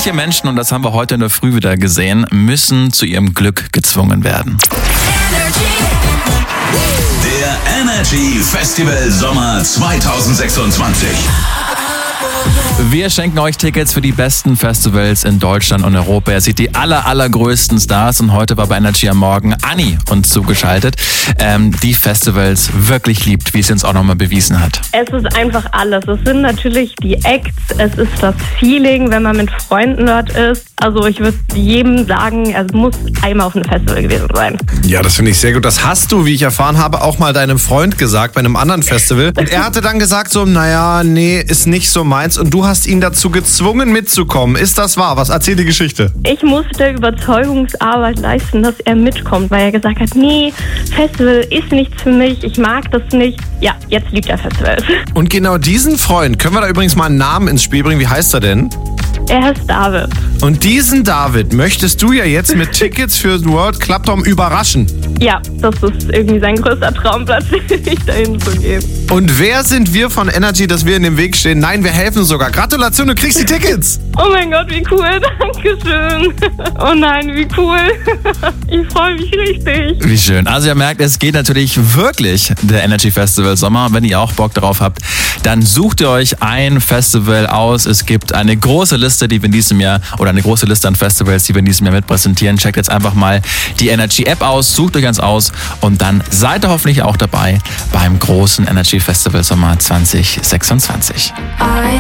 Manche Menschen, und das haben wir heute in der Früh wieder gesehen, müssen zu ihrem Glück gezwungen werden. Der Energy Festival Sommer 2026. Wir schenken euch Tickets für die besten Festivals in Deutschland und Europa. Ihr seht die allergrößten Stars und heute war bei Energy am Morgen Anni uns zugeschaltet, die Festivals wirklich liebt, wie sie uns auch nochmal bewiesen hat. Es ist einfach alles. Es sind natürlich die Acts, es ist das Feeling, wenn man mit Freunden dort ist. Also ich würde jedem sagen, er muss einmal auf einem Festival gewesen sein. Ja, das finde ich sehr gut. Das hast du, wie ich erfahren habe, auch mal deinem Freund gesagt bei einem anderen Festival. Und er hatte dann gesagt so, naja, nee, ist nicht so meins. Und du hast ihn dazu gezwungen mitzukommen. Ist das wahr? Was erzählt die Geschichte? Ich musste Überzeugungsarbeit leisten, dass er mitkommt, weil er gesagt hat, nee, Festival ist nichts für mich, ich mag das nicht. Ja, jetzt liebt er Festivals. Und genau diesen Freund, können wir da übrigens mal einen Namen ins Spiel bringen? Wie heißt er denn? Er heißt David. Und diesen David möchtest du ja jetzt mit Tickets für den World Club Dome überraschen. Ja, das ist irgendwie sein größter Traum, plötzlich dahin zu gehen. Und wer sind wir von Energy, dass wir in dem Weg stehen? Nein, wir helfen sogar. Gratulation, du kriegst die Tickets. Oh mein Gott, wie cool, Dankeschön. Oh nein, wie cool. Ich freue mich richtig. Wie schön. Also ihr merkt, es geht natürlich wirklich der Energy Festival Sommer. Und wenn ihr auch Bock darauf habt, dann sucht ihr euch ein Festival aus. Es gibt eine große Liste, die wir in diesem Jahr, oder eine große Liste an Festivals, die wir in diesem Jahr mit präsentieren. Checkt jetzt einfach mal die Energy App aus, sucht euch eins aus und dann seid ihr hoffentlich auch dabei beim großen Energy Festival Sommer 2026.